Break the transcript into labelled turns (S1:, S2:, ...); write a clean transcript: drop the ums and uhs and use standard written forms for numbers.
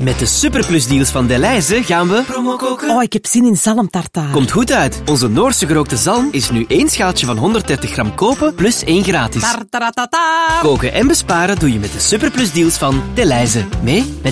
S1: Met de superplusdeals van Delhaize gaan we promo koken.
S2: Oh, ik heb zin in zalmtartaar.
S1: Komt goed uit. Onze Noorse gerookte zalm is nu 1 schaaltje van 130 gram kopen plus 1 gratis.
S2: Tartaratata.
S1: Koken en besparen doe je met de superplusdeals van Delhaize. Mee met